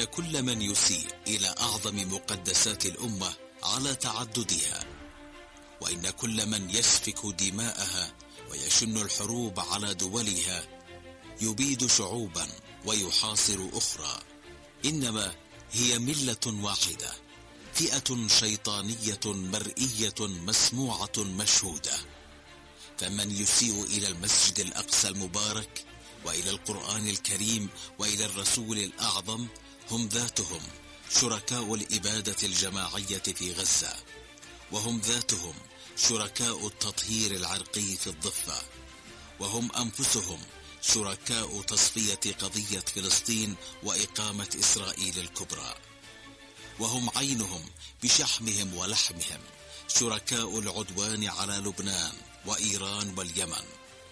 وإن كل من يسيء إلى أعظم مقدسات الأمة على تعددها، وإن كل من يسفك دماءها ويشن الحروب على دولها يبيد شعوبا ويحاصر أخرى، إنما هي ملة واحدة، فئة شيطانية مرئية مسموعة مشهودة. فمن يسيء إلى المسجد الأقصى المبارك وإلى القرآن الكريم وإلى الرسول الأعظم هم ذاتهم شركاء الإبادة الجماعية في غزة، وهم ذاتهم شركاء التطهير العرقي في الضفة، وهم أنفسهم شركاء تصفية قضية فلسطين وإقامة إسرائيل الكبرى، وهم عينهم بشحمهم ولحمهم شركاء العدوان على لبنان وإيران واليمن،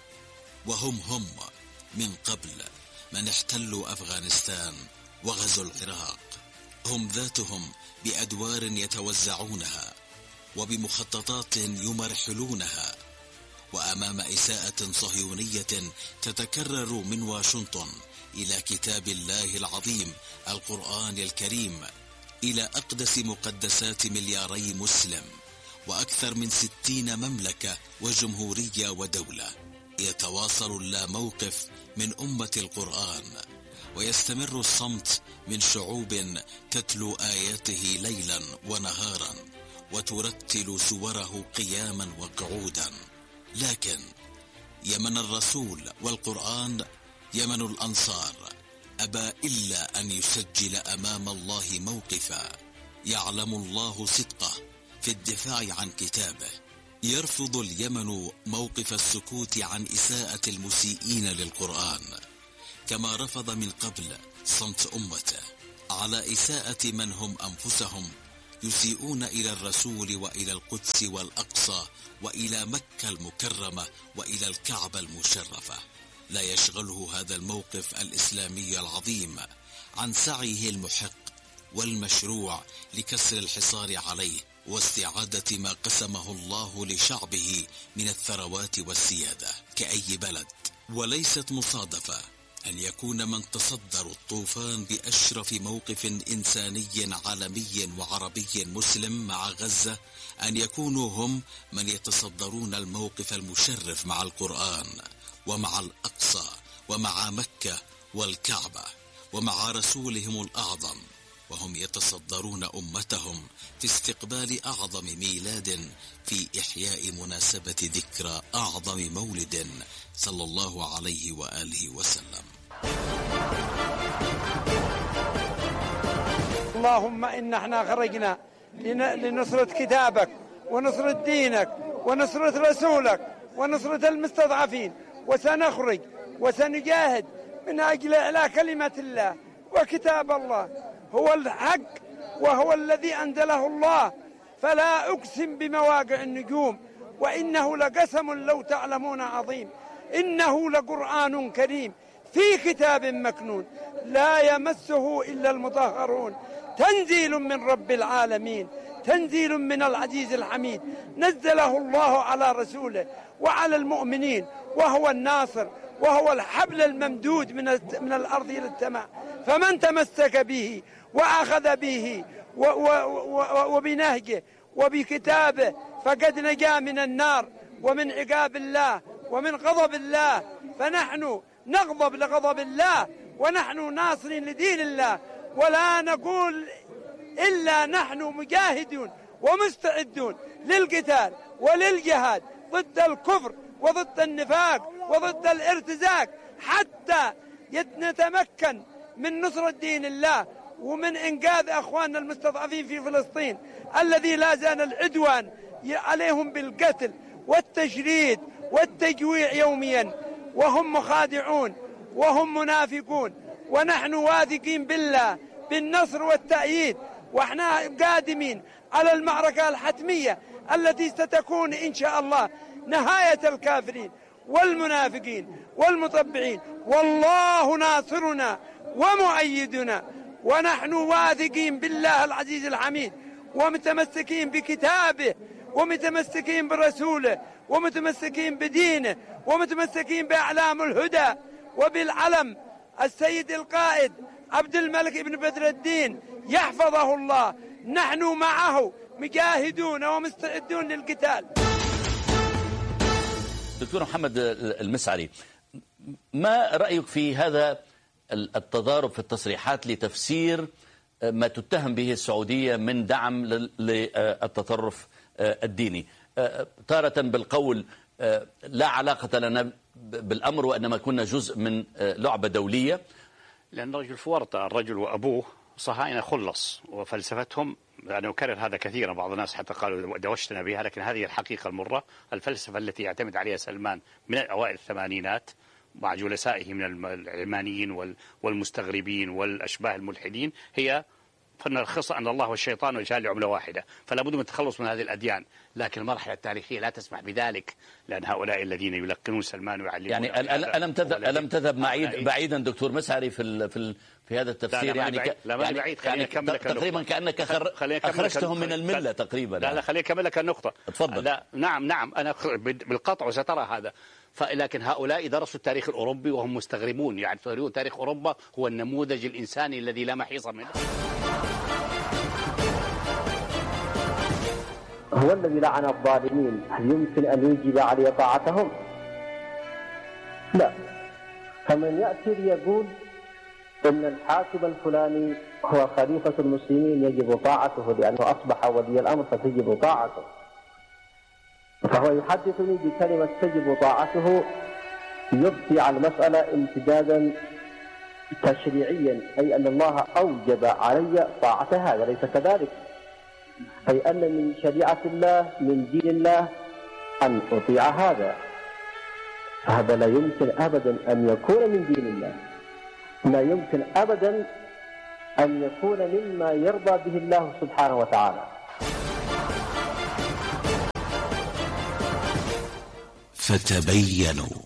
وهم من قبل من احتلوا أفغانستان وغزوا العراق، هم ذاتهم بأدوار يتوزعونها وبمخططات يمرحلونها، وأمام إساءة صهيونية تتكرر من واشنطن إلى كتاب الله العظيم القرآن الكريم، إلى أقدس مقدسات ملياري مسلم وأكثر من 60 مملكة وجمهورية ودولة، يتواصل اللاموقف من أمة القرآن، ويستمر الصمت من شعوب تتلو آياته ليلا ونهارا وترتل سوره قياما وقعودا. لكن يمن الرسول والقرآن، يمن الأنصار، أبى إلا أن يسجل أمام الله موقفا يعلم الله صدقه في الدفاع عن كتابه. يرفض اليمن موقف السكوت عن إساءة المسيئين للقرآن، كما رفض من قبل صمت أمته على إساءة من هم أنفسهم يسيئون إلى الرسول وإلى القدس والأقصى وإلى مكة المكرمة وإلى الكعبة المشرفة. لا يشغله هذا الموقف الإسلامي العظيم عن سعيه المحق والمشروع لكسر الحصار عليه واستعادة ما قسمه الله لشعبه من الثروات والسيادة كأي بلد. وليست مصادفة أن يكون من تصدروا الطوفان بأشرف موقف إنساني عالمي وعربي مسلم مع غزة أن يكونوا هم من يتصدرون الموقف المشرف مع القرآن ومع الأقصى ومع مكة والكعبة ومع رسولهم الأعظم، وهم يتصدرون أمتهم في استقبال أعظم ميلاد في إحياء مناسبة ذكرى أعظم مولد صلى الله عليه وآله وسلم. اللهم إن احنا خرجنا لنصرة كتابك ونصرة دينك ونصرة رسولك ونصرة المستضعفين، وسنخرج وسنجاهد من أجل إعلاء كلمة الله وكتاب الله. هو الحق وهو الذي أنزله الله، فلا أقسم بمواقع النجوم وإنه لقسم لو تعلمون عظيم، إنه لقرآن كريم في كتاب مكنون لا يمسه إلا المطهرون، تنزيل من رب العالمين، تنزيل من العزيز الحميد، نزله الله على رسوله وعلى المؤمنين، وهو الناصر وهو الحبل الممدود من الأرض إلى السماء، فمن تمسك به وأخذ به وبنهجه وبكتابه فقد نجا من النار ومن عقاب الله ومن غضب الله. فنحن نغضب لغضب الله ونحن ناصرين لدين الله، ولا نقول إلا نحن مجاهدون ومستعدون للقتال وللجهاد ضد الكفر وضد النفاق وضد الارتزاق، حتى نتمكن من نصرة دين الله ومن إنقاذ أخواننا المستضعفين في فلسطين الذي لا زال العدوان عليهم بالقتل والتشريد والتجويع يوميا، وهم مخادعون وهم منافقون، ونحن واثقين بالله بالنصر والتأييد، واحنا قادمين على المعركة الحتمية التي ستكون إن شاء الله نهاية الكافرين والمنافقين والمطبعين، والله ناصرنا ومؤيدنا، ونحن واثقين بالله العزيز الحميد ومتمسكين بكتابه ومتمسكين برسوله ومتمسكين بدينه ومتمسكين بأعلام الهدى وبالعلم السيد القائد عبد الملك بن بدر الدين يحفظه الله. نحن معه مجاهدون ومستعدون للقتال. دكتور محمد المسعري، ما رأيك في هذا التضارب في التصريحات لتفسير ما تتهم به السعودية من دعم للتطرف الديني؟ تارة بالقول لا علاقة لنا بالأمر وإنما كنا جزء من لعبة دولية. لأن الرجل في ورطة، الرجل وأبوه صهاينة خلص، وفلسفتهم أنا أكرر هذا كثيرا، بعض الناس حتى قالوا دوشتنا بها، لكن هذه الحقيقة المرة. الفلسفة التي يعتمد عليها سلمان من أوائل الثمانينات مع جلسائه من العلمانيين والمستغربين والأشباه الملحدين هي فنلخص أن الله والشيطان والجهل عملة واحدة، فلا بد من التخلص من هذه الأديان. لكن المرحلة التاريخية لا تسمح بذلك، لأن هؤلاء الذين يلقنون سلمان ويعلمون يعني ألم تذهب بعيدا دكتور مسعري في هذا التفسير؟ تقريبا كأنك أخرجتهم من الملة تقريبا. لا خليني أكمل لك النقطة. تفضل. لا نعم أنا بالقطع وسترى هذا. لكن هؤلاء درسوا التاريخ الأوروبي وهم مستغربون، يعني تاريخ أوروبا هو النموذج الإنساني الذي لا محيص منه. هو الذي لعن الظالمين، هل يمكن أن يوجب علي طاعتهم؟ لا. فمن يأتي ليقول إن الحاكم الفلاني هو خليفة المسلمين يجب طاعته لأنه أصبح ولي الأمر فتجب طاعته، فهو يحدثني بكلمة تجب طاعته، يبقي على المسألة امتدادا تشريعيا، أي أن الله أوجب علي طاعة هذا، ليس كذلك. أي أن من شريعة الله من دين الله أن أطيع هذا، فهذا لا يمكن أبدا أن يكون من دين الله، لا يمكن أبدا أن يكون مما يرضى به الله سبحانه وتعالى. فتبينوا.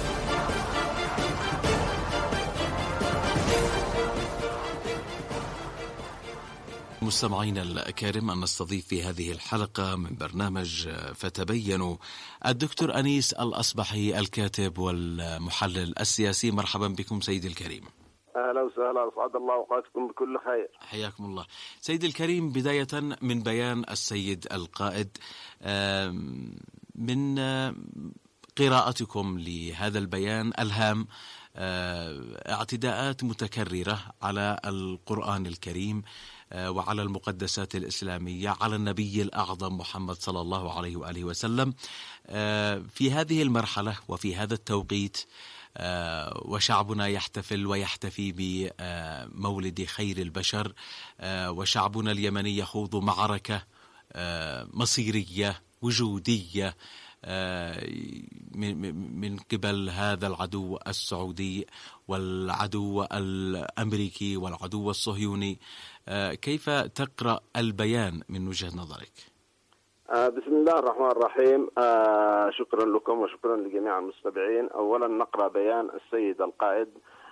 مستمعينا الأكارم، أن نستضيف في هذه الحلقة من برنامج فتبينوا الدكتور أنيس الأصبحي، الكاتب والمحلل السياسي. مرحبا بكم سيدي الكريم. أهلا وسهلا، أسعد الله أوقاتكم بكل خير. حياكم الله سيدي الكريم. بداية من بيان السيد القائد، من قراءتكم لهذا البيان الهام اعتداءات متكررة على القرآن الكريم وعلى المقدسات الإسلامية، على النبي الأعظم محمد صلى الله عليه وآله وسلم في هذه المرحلة وفي هذا التوقيت، وشعبنا يحتفل ويحتفي بمولد خير البشر، وشعبنا اليمني يخوض معركة مصيرية وجودية من قبل هذا العدو السعودي والعدو الأمريكي والعدو الصهيوني. كيف تقرأ البيان من وجهة نظرك؟ بسم الله الرحمن الرحيم. شكرا لكم وشكرا لجميع المستمعين. أولا نقرأ بيان السيد القائد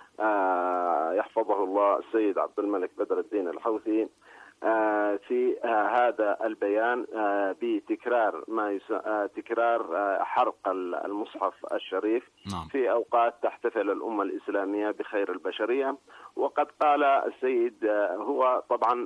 يحفظه الله السيد عبد الملك بدر الدين الحوثي في هذا البيان بتكرار تكرار حرق المصحف الشريف في أوقات تحتفل الأمة الإسلامية بخير البشرية. وقد قال السيد هو طبعا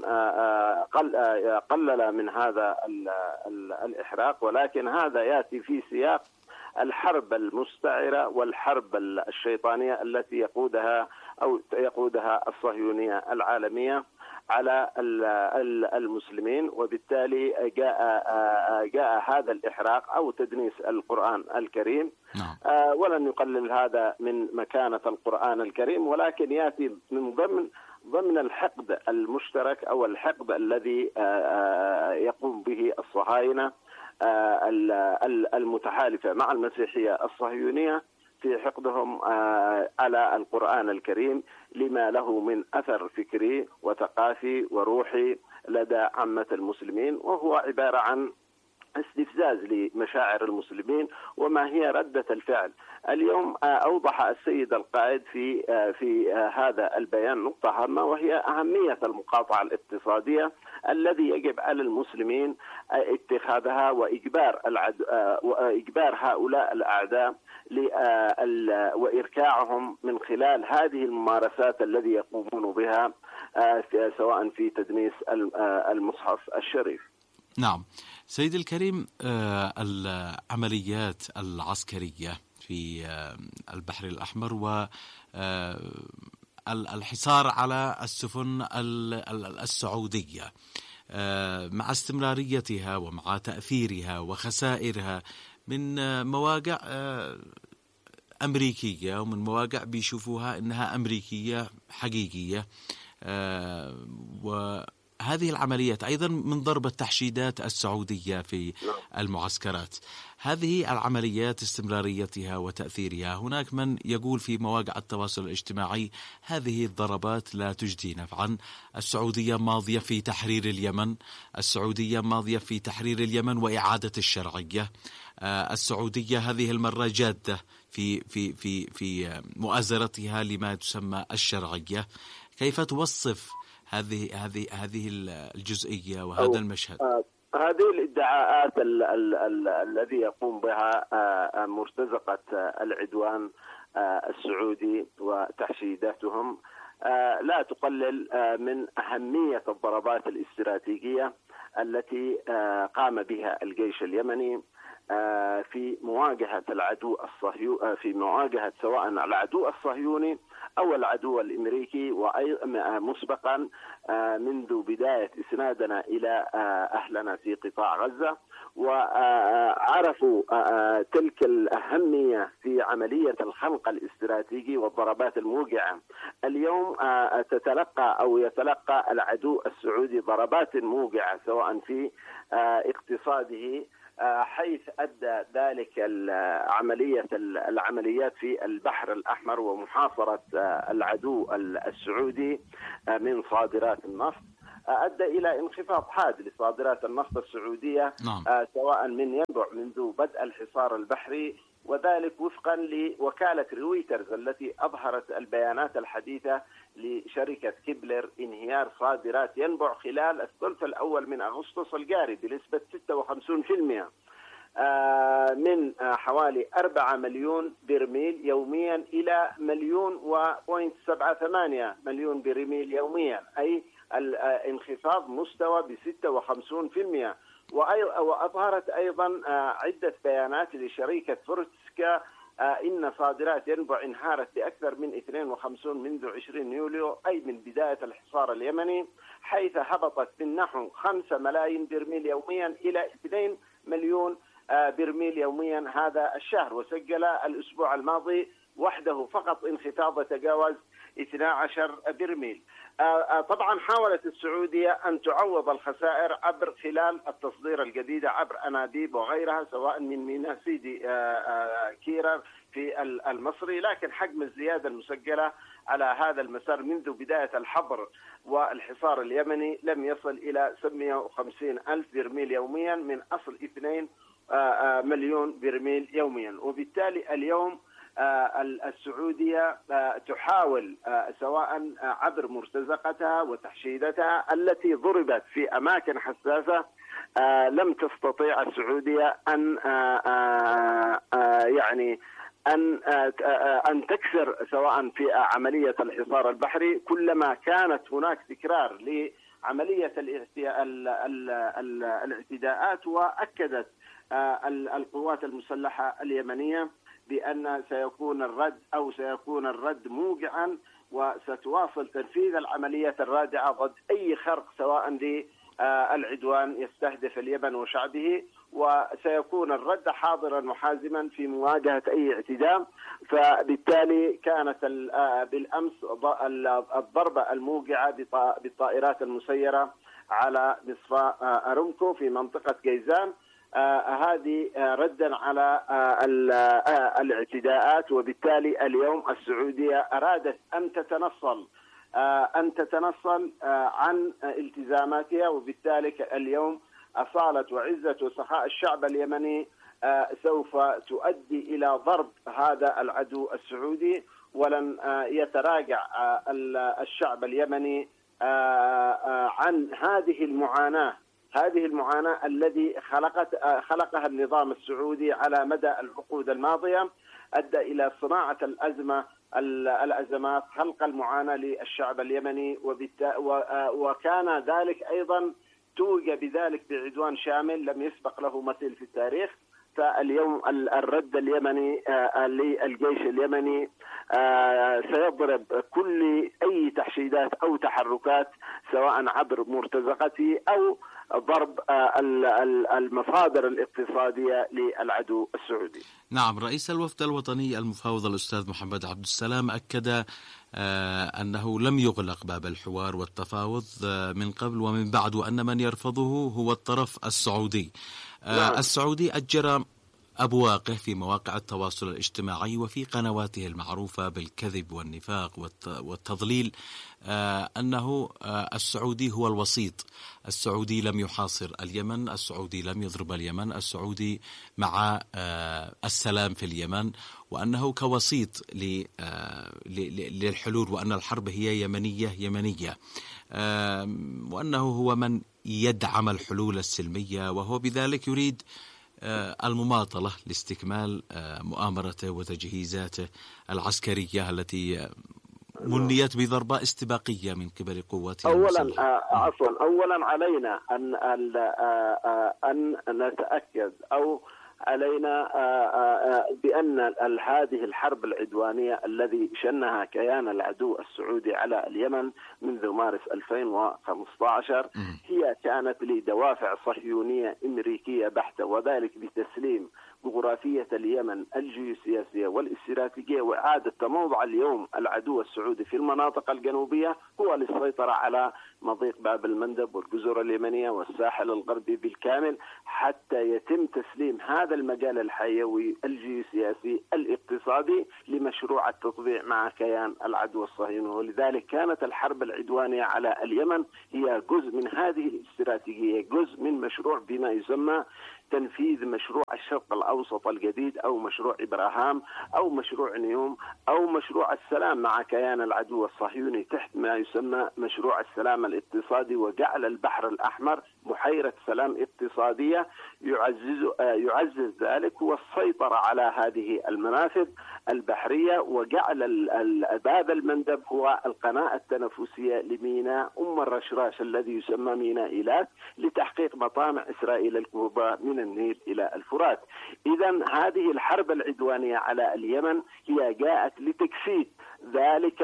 قلل من هذا الإحراق، ولكن هذا يأتي في سياق الحرب المستعرة والحرب الشيطانية التي يقودها الصهيونية العالمية على المسلمين. وبالتالي جاء هذا الإحراق أو تدنيس القرآن الكريم. ولن يقلل هذا من مكانة القرآن الكريم، ولكن يأتي من ضمن الحقد المشترك أو الحقد الذي يقوم به الصهاينة المتحالفة مع المسيحية الصهيونية في حقدهم على القرآن الكريم لما له من أثر فكري وثقافي وروحي لدى عامة المسلمين، وهو عبارة عن استفزاز لمشاعر المسلمين وما هي ردة الفعل. اليوم أوضح السيد القائد في هذا البيان نقطة هامة، وهي أهمية المقاطعة الاقتصادية الذي يجب على المسلمين اتخاذها وإجبار هؤلاء الأعداء وإركاعهم من خلال هذه الممارسات التي يقومون بها سواء في تدنيس المصحف الشريف. نعم سيدي الكريم، العمليات العسكرية في البحر الأحمر والحصار على السفن السعودية مع استمراريتها ومع تأثيرها وخسائرها من مواقع أمريكية ومن مواقع بيشوفوها إنها أمريكية حقيقية، وهذه العمليات أيضا من ضرب التحشيدات السعودية في المعسكرات. هذه العمليات استمراريتها وتأثيرها، هناك من يقول في مواقع التواصل الاجتماعي هذه الضربات لا تجدي نفعا، السعودية ماضية في تحرير اليمن، السعودية ماضية في تحرير اليمن وإعادة الشرعية، السعودية هذه المرة جادة في مؤازرتها لما تسمى الشرعية. كيف توصف هذه الجزئية وهذا المشهد؟ هذه الادعاءات الذي يقوم بها مرتزقة العدوان السعودي وتحشيداتهم لا تقلل من أهمية الضربات الاستراتيجية التي قام بها الجيش اليمني في مواجهة العدو الصهيوني، في مواجهة سواء العدو الصهيوني أو العدو الأمريكي، مسبقا منذ بداية إسنادنا إلى أهلنا في قطاع غزة، وعرفوا تلك الأهمية في عملية الخنق الاستراتيجي والضربات الموجعة. اليوم يتلقى العدو السعودي ضربات موجعة سواء في اقتصاده، حيث أدى ذلك العمليات في البحر الأحمر ومحاصرة العدو السعودي من صادرات النفط، أدى إلى انخفاض حاد لصادرات النفط السعودية. سواء ينبع منذ بدء الحصار البحري، وذلك وفقا لوكالة رويترز التي أظهرت البيانات الحديثة لشركة كيبلر انهيار صادرات ينبع خلال الثلث الأول من أغسطس الجاري بنسبة 56% من حوالي 4 مليون برميل يوميا إلى 1.78 مليون برميل يوميا، أي انخفاض مستوى ب 56%. وأظهرت أيضا عدة بيانات لشركة فورتسكا إن صادرات ينبع انهارت بأكثر من 52 منذ 20 يوليو، أي من بداية الحصار اليمني، حيث هبطت من نحو 5 ملايين برميل يوميا إلى 2 مليون برميل يوميا هذا الشهر. وسجل الأسبوع الماضي وحده فقط انخفاض تجاوز 12 برميل. طبعا حاولت السعودية أن تعوض الخسائر عبر خلال التصدير الجديدة عبر أنابيب وغيرها، سواء من ميناء سيدي كيرر في المصري، لكن حجم الزيادة المسجلة على هذا المسار منذ بداية الحظر والحصار اليمني لم يصل إلى 750 ألف برميل يوميا من أصل 2 مليون برميل يوميا. وبالتالي اليوم السعودية تحاول سواء عبر مرتزقتها وتحشيدتها التي ضربت في أماكن حساسة، لم تستطيع السعودية أن تكسر سواء في عملية الحصار البحري. كلما كانت هناك تكرار لعملية الاعتداءات، وأكدت القوات المسلحة اليمنية بأن سيكون الرد موجعا، وستواصل تنفيذ العمليات الرادعة ضد أي خرق سواء للعدوان يستهدف اليمن وشعبه، وسيكون الرد حاضرا وحازما في مواجهة أي اعتداء. فبالتالي كانت بالأمس الضربة الموجعة بالطائرات المسيرة على مصفاة أرامكو في منطقة جيزان، هذه ردا على الاعتداءات. وبالتالي اليوم السعودية أرادت أن تتنصل عن التزاماتها، وبالتالي اليوم أصالة وعزة وسخاء الشعب اليمني سوف تؤدي إلى ضرب هذا العدو السعودي، ولن يتراجع الشعب اليمني عن هذه المعاناة الذي خلقها النظام السعودي على مدى العقود الماضية، أدى إلى صناعة الأزمات، خلق المعاناة للشعب اليمني، وكان ذلك أيضا توج بذلك بعدوان شامل لم يسبق له مثيل في التاريخ. فاليوم الرد اليمني للجيش اليمني سيضرب كل أي تحشيدات أو تحركات، سواء عبر مرتزقته أو ضرب المصادر الاقتصادية للعدو السعودي. نعم، رئيس الوفد الوطني المفاوض الأستاذ محمد عبد السلام أكد أنه لم يغلق باب الحوار والتفاوض من قبل ومن بعد، وأن من يرفضه هو الطرف السعودي. نعم. السعودي أجرى أبواقه في مواقع التواصل الاجتماعي وفي قنواته المعروفة بالكذب والنفاق والتضليل أنه السعودي هو الوسيط، السعودي لم يحاصر اليمن، السعودي لم يضرب اليمن، السعودي مع السلام في اليمن، وأنه كوسيط للحلول، وأن الحرب هي يمنية، وأنه هو من يدعم الحلول السلمية، وهو بذلك يريد المماطلة لاستكمال مؤامرته وتجهيزاته العسكرية التي منيت بضربة استباقية من قبل قوات أولا علينا أن نتأكد، أو علينا بأن هذه الحرب العدوانية الذي شنها كيان العدو السعودي على اليمن منذ مارس 2015 هي كانت لدوافع صهيونية أمريكية بحتة، وذلك بتسليم جغرافية اليمن الجيوسياسية والاستراتيجية، وإعادة تموضع اليوم العدو السعودي في المناطق الجنوبية هو للسيطرة على مضيق باب المندب والجزر اليمنية والساحل الغربي بالكامل، حتى يتم تسليم هذا المجال الحيوي الجيوسياسي الاقتصادي لمشروع التطبيع مع كيان العدو الصهيوني. ولذلك كانت الحرب العدوانية على اليمن هي جزء من هذه الاستراتيجية، جزء من مشروع بما يسمى تنفيذ مشروع الشرق الأوسط الجديد، أو مشروع إبراهام، أو مشروع نيوم، أو مشروع السلام مع كيان العدو الصهيوني تحت ما يسمى مشروع السلام الاقتصادي، وجعل البحر الأحمر بحيرة سلام اقتصادية يعزز ذلك هو السيطرة على هذه المنافذ البحرية، وجعل باب المندب هو القناة التنفسية لميناء الرشراش الذي يسمى ميناء إيلات لتحقيق مطامع إسرائيل الكبرى من النيل إلى الفرات. إذن هذه الحرب العدوانية على اليمن هي جاءت لتجسيد ذلك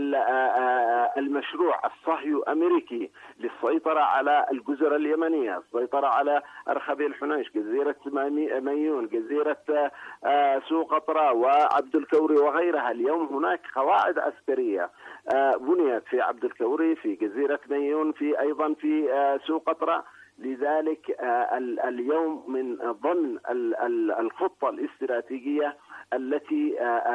المشروع الصهيو أمريكي للسيطرة على الجزر اليمنية، السيطرة على أرخبيل الحنيش، جزيرة ميون، جزيرة سوق قطرة وعبد الكوري وغيرها. اليوم هناك قواعد عسكرية بنيت في عبد الكوري، في جزيرة ميون، في أيضا في سوق قطرة. لذلك اليوم من ضمن الخطة الاستراتيجية التي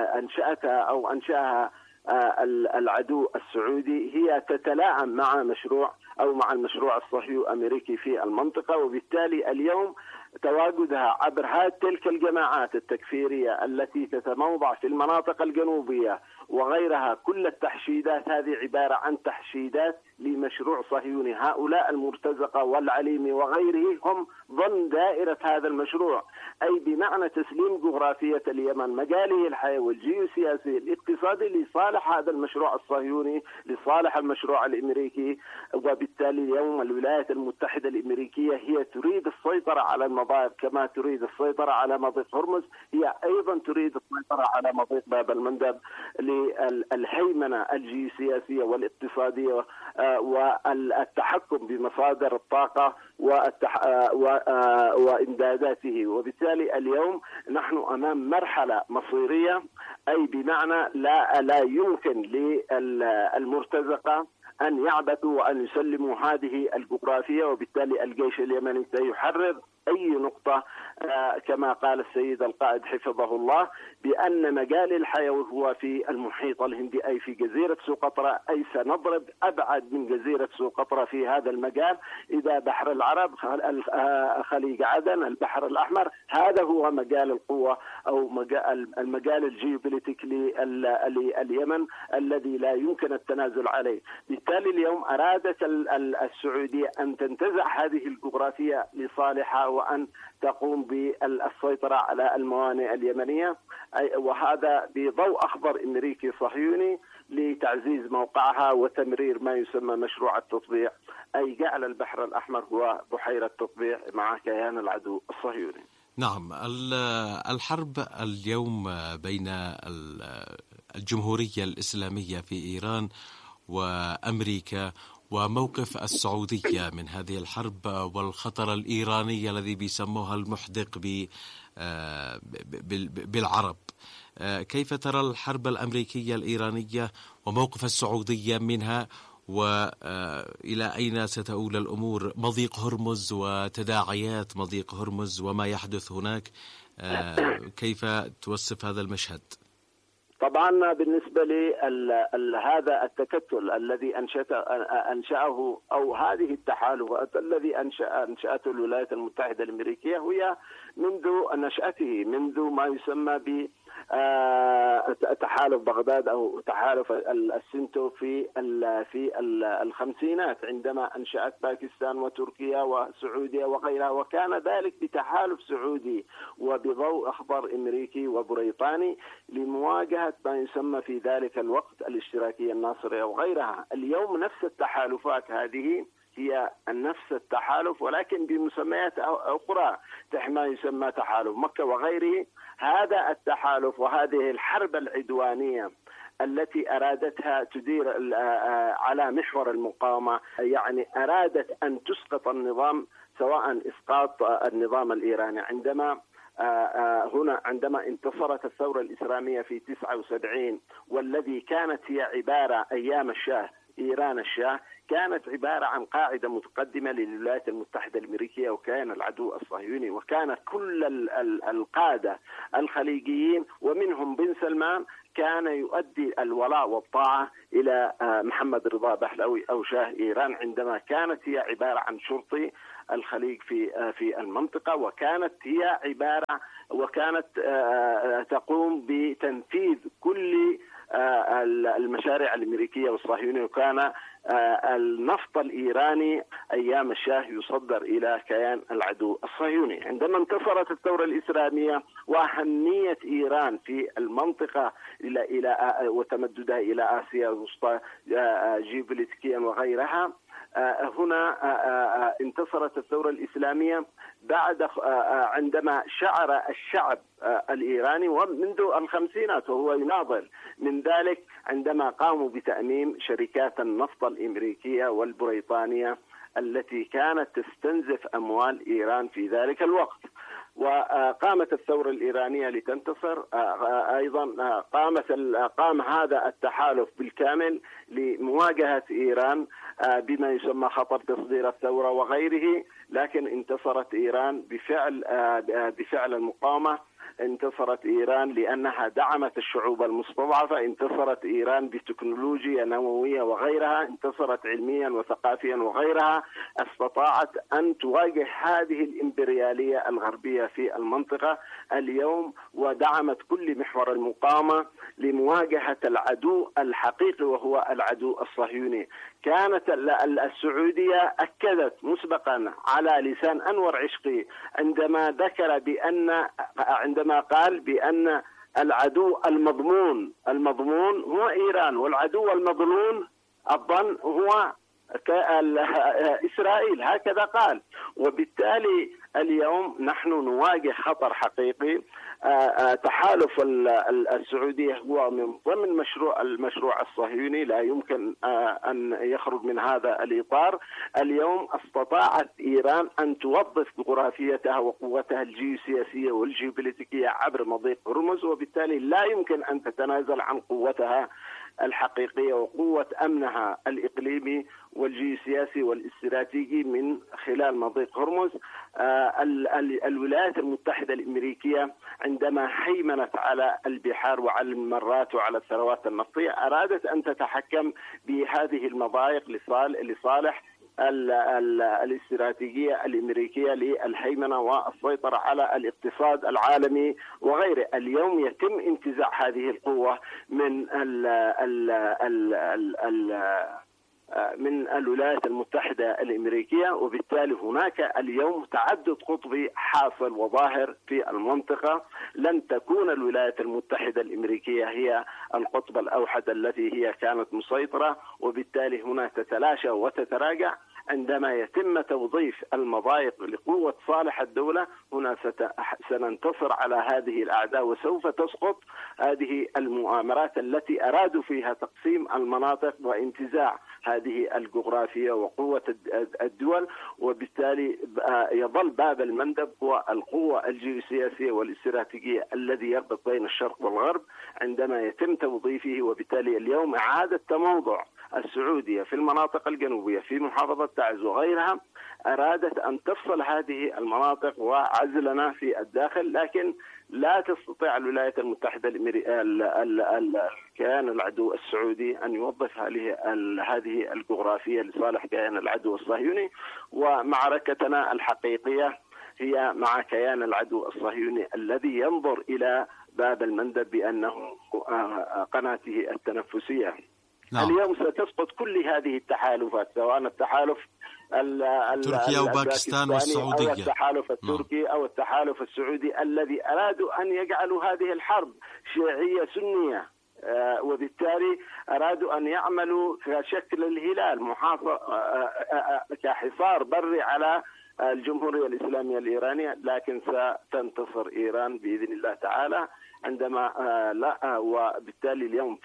أنشأها العدو السعودي هي تتلاعب مع المشروع الصهيو أمريكي في المنطقة، وبالتالي اليوم تواجدها عبر تلك الجماعات التكفيرية التي تتموضع في المناطق الجنوبية وغيرها، كل التحشيدات هذه عبارة عن تحشيدات لمشروع صهيوني. هؤلاء المرتزقة والعليمي وغيره هم ضمن دائرة هذا المشروع، أي بمعنى تسليم جغرافية اليمن، مجاله الحيوي الجيوسياسي الاقتصادي لصالح هذا المشروع الصهيوني، لصالح المشروع الأمريكي. وبالتالي اليوم الولايات المتحدة الأمريكية هي تريد السيطرة على المضائق كما تريد السيطرة على مضيق هرمز، هي أيضا تريد السيطرة على مضيق باب المندب للهيمنة الجيوسياسية والاقتصادية والتحكم بمصادر الطاقة وإمداداته. وبالتالي اليوم نحن أمام مرحلة مصيرية، أي بمعنى لا يمكن للمرتزقة أن يعبثوا وأن يسلموا هذه الجغرافية، وبالتالي الجيش اليمني سيحرر أي نقطة. كما قال السيد القائد حفظه الله بأن مجال الحياة هو في المحيط الهندي، أي في جزيرة سقطرى، أي سنضرب أبعد من جزيرة سقطرى في هذا المجال. إذا بحر العرب، خليج عدن، البحر الأحمر، هذا هو مجال القوة أو المجال الجيوبوليتيك لليمن الذي لا يمكن التنازل عليه. بالتالي اليوم أرادت السعودية أن تنتزع هذه الجغرافية لصالحها وأن تقوم بالسيطرة على الموانئ اليمنية، وهذا بضوء أخضر أمريكي صهيوني لتعزيز موقعها وتمرير ما يسمى مشروع التطبيع، أي جعل البحر الأحمر هو بحيرة تطبيع مع كيان العدو الصهيوني. نعم، الحرب اليوم بين الجمهورية الإسلامية في إيران وأمريكا، وموقف السعودية من هذه الحرب والخطر الإيراني الذي بيسموها المحدق بالعرب. كيف ترى الحرب الأمريكية الإيرانية وموقف السعودية منها، وإلى أين ستؤول الأمور؟ مضيق هرمز وتداعيات مضيق هرمز وما يحدث هناك، كيف توصف هذا المشهد؟ طبعا بالنسبة لي هذا التكتل الذي أنشأه أو هذه التحالفات الذي أنشأته الولايات المتحدة الأمريكية هي منذ نشأته، منذ ما يسمى ب تحالف بغداد أو تحالف السنتو في الخمسينات، عندما أنشأت باكستان وتركيا وسعودية وغيرها، وكان ذلك بتحالف سعودي وبضوء أخضر أمريكي وبريطاني لمواجهة ما يسمى في ذلك الوقت الاشتراكية الناصرية وغيرها. اليوم نفس التحالفات هذه هي نفس التحالف ولكن بمسميات أخرى، ما يسمى تحالف مكة وغيره. هذا التحالف وهذه الحرب العدوانية التي أرادتها تدير على محور المقاومة، يعني أرادت أن تسقط النظام، سواء إسقاط النظام الإيراني عندما انتصرت الثورة الإسلامية في 79، والذي كانت هي عبارة أيام الشاه إيران الشاه، كانت عبارة عن قاعدة متقدمة للولايات المتحدة الأمريكية وكان العدو الصهيوني، وكان كل القادة الخليجيين ومنهم بن سلمان كان يؤدي الولاء والطاعة إلى محمد رضا بحلوي أو شاه إيران، عندما كانت هي عبارة عن شرطي الخليج في المنطقة، وكانت تقوم بتنفيذ كل المشاريع الأمريكية والصهيونية، وكان النفط الإيراني أيام الشاه يصدر إلى كيان العدو الصهيوني. عندما انتصرت الثورة الإسلامية وأهمية إيران في المنطقة إلى وتمددها إلى آسيا الوسطى جيوبوليتيكيا وغيرها، هنا انتصرت الثورة الإسلامية بعد عندما شعر الشعب الإيراني ومنذ الخمسينات وهو يناضل من ذلك، عندما قاموا بتأميم شركات النفط الأمريكية والبريطانية التي كانت تستنزف أموال إيران في ذلك الوقت. وقامت الثورة الإيرانية لتنتصر، أيضا قام هذا التحالف بالكامل لمواجهة إيران بما يسمى خطر تصدير الثورة وغيره، لكن انتصرت إيران بفعل المقاومة. انتصرت إيران لأنها دعمت الشعوب المستضعفة، انتصرت إيران بتكنولوجيا نووية وغيرها، انتصرت علميا وثقافيا وغيرها، استطاعت أن تواجه هذه الإمبريالية الغربية في المنطقة اليوم، ودعمت كل محور المقاومة لمواجهة العدو الحقيقي وهو العدو الصهيوني. كانت السعودية أكدت مسبقا على لسان أنور عشقي عندما قال بأن العدو المضمون هو إيران، والعدو المظنون الظن هو إسرائيل، هكذا قال. وبالتالي اليوم نحن نواجه خطر حقيقي. تحالف السعودية هو من ضمن المشروع الصهيوني، لا يمكن أن يخرج من هذا الإطار. اليوم استطاعت إيران أن توظف جغرافيتها وقوتها الجيوسياسية والجيوبوليتيكية عبر مضيق هرمز، وبالتالي لا يمكن أن تتنازل عن قوتها الحقيقية وقوة أمنها الإقليمي والجيوسياسي والاستراتيجي من خلال مضيق هرمز. الولايات المتحدة الأمريكية عندما هيمنت على البحار وعلى الممرات وعلى الثروات النفطية أرادت أن تتحكم بهذه المضايق لصالح الاستراتيجية الأمريكية للهيمنة والسيطرة على الاقتصاد العالمي وغيره. اليوم يتم انتزاع هذه القوة من الولايات المتحدة الأمريكية، وبالتالي هناك اليوم تعدد قطبي حاصل وظاهر في المنطقة. لن تكون الولايات المتحدة الأمريكية هي القطب الأوحد التي هي كانت مسيطرة، وبالتالي هنا تتلاشى وتتراجع. عندما يتم توظيف المضايق لقوة صالح الدولة هنا سننتصر على هذه الأعداء، وسوف تسقط هذه المؤامرات التي أرادوا فيها تقسيم المناطق وانتزاع هذه الجغرافية وقوة الدول. وبالتالي يظل باب المندب هو القوة الجيوسياسية والاستراتيجية الذي يربط بين الشرق والغرب عندما يتم توظيفه. وبالتالي اليوم إعادة تموضع السعودية في المناطق الجنوبية في محافظة تعز وغيرها أرادت أن تفصل هذه المناطق وعزلنا في الداخل، لكن لا تستطيع الولايات المتحدة الكيان العدو السعودي أن يوظف هذه الجغرافية لصالح كيان العدو الصهيوني. ومعركتنا الحقيقية هي مع كيان العدو الصهيوني الذي ينظر إلى باب المندب بأنه قناته التنفسية. نعم. اليوم ستسقط كل هذه التحالفات، سواء التحالف تركيا وباكستان والسعودية أو التحالف التركي أو التحالف السعودي الذي أرادوا أن يجعلوا هذه الحرب شيعية سنية، وبالتالي أرادوا أن يعملوا كشكل الهلال كحصار بري على الجمهورية الإسلامية الإيرانية. لكن ستنتصر إيران بإذن الله تعالى عندما وبالتالي اليوم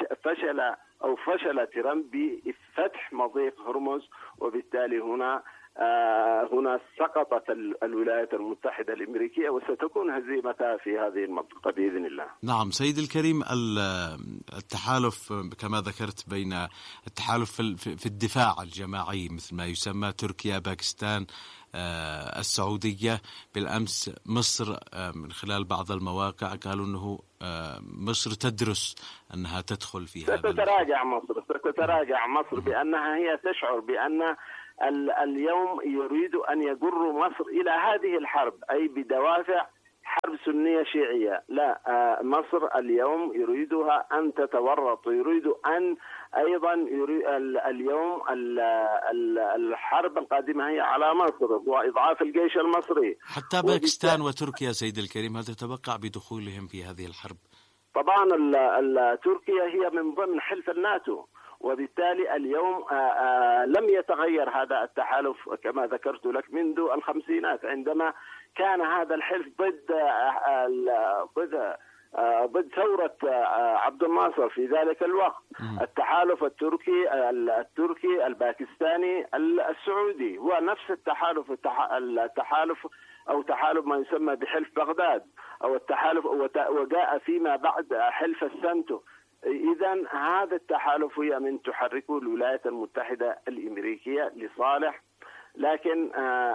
فشل ترامب بفتح مضيق هرمز، وبالتالي هنا سقطت الولايات المتحدة الأمريكية وستكون هزيمتها في هذه المنطقة بإذن الله. نعم سيد الكريم، التحالف كما ذكرت بين التحالف في الدفاع الجماعي مثل ما يسمى تركيا، باكستان، السعودية. بالأمس مصر من خلال بعض المواقع قالوا أنه مصر تدرس أنها تدخل في هذا. ستتراجع مصر بأنها هي تشعر بأن اليوم يريد أن يجر مصر إلى هذه الحرب، أي بدوافع حرب سنية شيعية. لا، مصر اليوم يريدها أن تتورط، يريد أن أيضا اليوم الحرب القادمة هي على مصر وإضعاف الجيش المصري. حتى باكستان وتركيا سيد الكريم هل تتوقع بدخولهم في هذه الحرب؟ طبعا تركيا هي من ضمن حلف الناتو، وبالتالي اليوم لم يتغير هذا التحالف كما ذكرت لك منذ الخمسينات عندما كان هذا الحلف ضد ثورة عبد الناصر في ذلك الوقت. التحالف التركي الباكستاني السعودي هو نفس التحالف أو تحالف ما يسمى بحلف بغداد أو التحالف، وجاء فيما بعد حلف السنتو. إذن هذا التحالف هي من تحركه الولايات المتحدة الأمريكية لصالح، لكن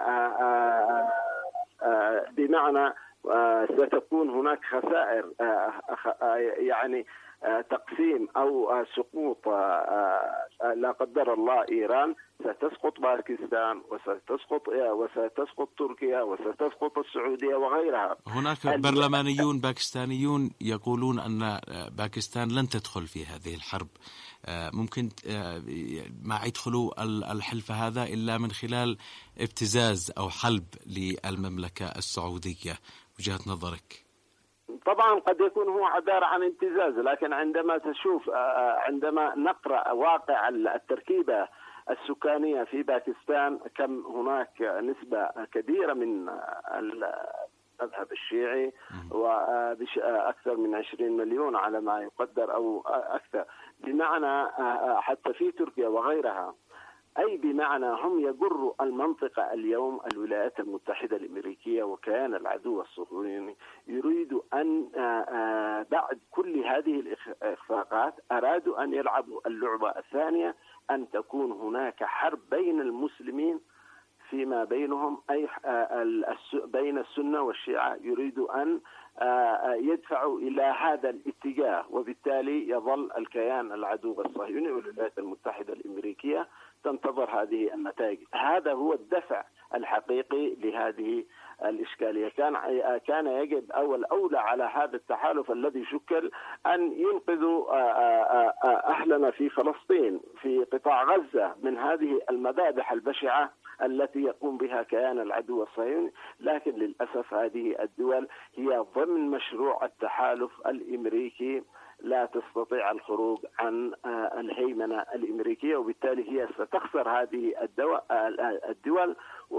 بمعنى ستكون هناك خسائر، يعني تقسيم أو سقوط لا قدر الله إيران، ستسقط باكستان وستسقط تركيا وستسقط السعودية وغيرها. هناك برلمانيون باكستانيون يقولون أن باكستان لن تدخل في هذه الحرب، ممكن ما يدخلوا الحلف هذا إلا من خلال ابتزاز أو حلب للمملكة السعودية. وجهة نظرك؟ طبعا قد يكون هو عبارة عن ابتزاز، لكن عندما تشوف عندما نقرأ واقع التركيبة السكانية في باكستان، كم هناك نسبة كبيرة من المذهب الشيعي وأكثر من 20 مليون على ما يقدر أو أكثر، بمعنى حتى في تركيا وغيرها أي بمعنى هم يجروا المنطقة اليوم. الولايات المتحدة الأمريكية وكيان العدو الصهيوني يريد أن بعد كل هذه الإخفاقات أرادوا أن يلعبوا اللعبة الثانية، أن تكون هناك حرب بين المسلمين فيما بينهم، أي بين السنة والشيعة. يريدوا أن يدفعوا إلى هذا الاتجاه، وبالتالي يظل الكيان العدو الصهيوني والولايات المتحدة الأمريكية تنتظر هذه النتائج. هذا هو الدفع الحقيقي لهذه الإشكالية. كان يجب أولى على هذا التحالف الذي شكل أن ينقذوا أهلنا في فلسطين في قطاع غزة من هذه المذابح البشعة التي يقوم بها كيان العدو الصهيوني. لكن للأسف هذه الدول هي ضمن مشروع التحالف الأمريكي، لا تستطيع الخروج عن الهيمنة الأمريكية، وبالتالي هي ستخسر هذه الدول.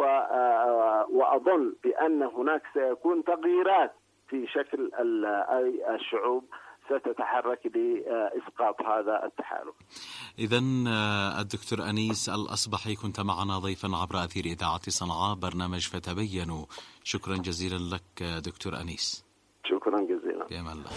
وأظن بأن هناك سيكون تغييرات في شكل الشعوب ستتحرك لإسقاط هذا التحالف. إذن الدكتور أنيس الأصبحي كنت معنا ضيفا عبر أثير إذاعة صنعاء برنامج فتبينوا. شكرا جزيلا لك دكتور أنيس. شكرا جزيلا. بأمان الله.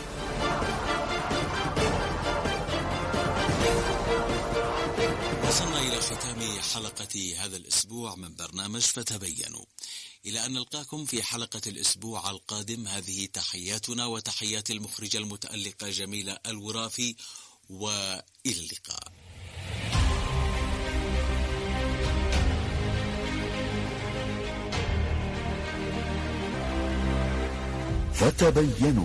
وصلنا إلى ختام حلقة هذا الأسبوع من برنامج فتبينوا. إلى أن نلقاكم في حلقة الأسبوع القادم. هذه تحياتنا وتحيات المخرجة المتألقة جميلة الورافي، وإلى اللقاء. فتبينوا.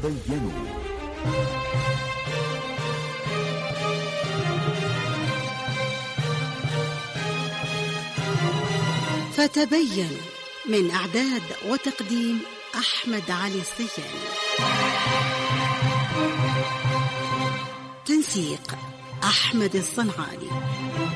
فتبين من إعداد وتقديم أحمد علي الصياني. تنسيق أحمد الصنعاني.